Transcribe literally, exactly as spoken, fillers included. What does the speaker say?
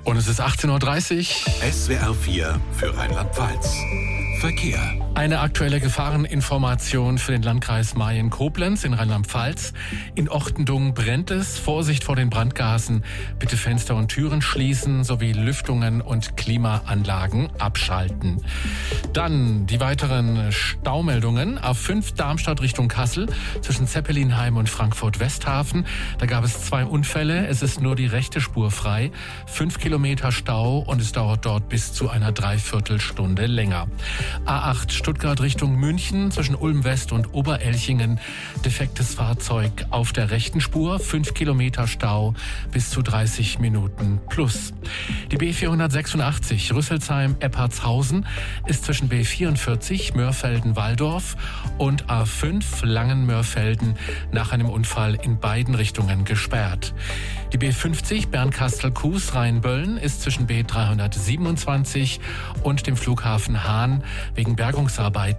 Und es ist achtzehn Uhr dreißig. S W R vier für Rheinland-Pfalz. Verkehr. Eine aktuelle Gefahreninformation für den Landkreis Mayen-Koblenz in Rheinland-Pfalz. In Ortendung brennt es. Vorsicht vor den Brandgasen. Bitte Fenster und Türen schließen sowie Lüftungen und Klimaanlagen abschalten. Dann die weiteren Staumeldungen. A fünf Darmstadt Richtung Kassel zwischen Zeppelinheim und Frankfurt-Westhafen. Da gab es zwei Unfälle. Es ist nur die rechte Spur frei. Fünf Kilometer Stau und es dauert dort bis zu einer Dreiviertelstunde länger. A acht Stuttgart Richtung München zwischen Ulm West und Oberelchingen. Defektes Fahrzeug auf der rechten Spur. Fünf Kilometer Stau bis zu dreißig Minuten plus. Die B vierhundertsechsundachtzig Rüsselsheim-Eppartshausen ist zwischen B vierundvierzig Mörfelden-Walldorf und A fünf Langen-Mörfelden nach einem Unfall in beiden Richtungen gesperrt. Die B fünfzig Bernkastel-Kues Rheinböllen ist zwischen B dreihundertsiebenundzwanzig und dem Flughafen Hahn wegen Bergungsarbeiten